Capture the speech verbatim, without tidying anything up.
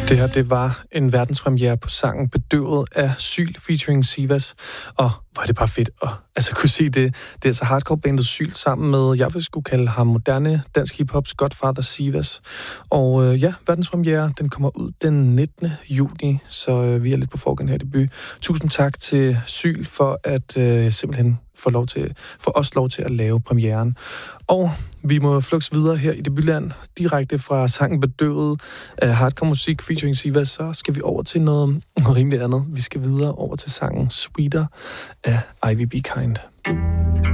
Det her, det var en verdenspremiere på sangen Bedøvet af Syl featuring Sivas. Og hvor er det bare fedt at altså, kunne sige det. Det er altså hardcore-bandet Syl sammen med, jeg vil skulle kalde ham moderne dansk hiphops godfather Sivas. Og øh, ja, verdenspremiere, den kommer ud den nittende juni, så øh, vi er lidt på forgen her i by. Tusind tak til Syl for at øh, simpelthen få lov til, for os lov til at lave premieren. Og vi må flux videre her i Debutland, direkte fra sangen Bedøvet af hardcore musik featuring Sivas, så skal vi over til noget rimelig andet. Vi skal videre over til sangen Sweeter af Ivy Be Kind.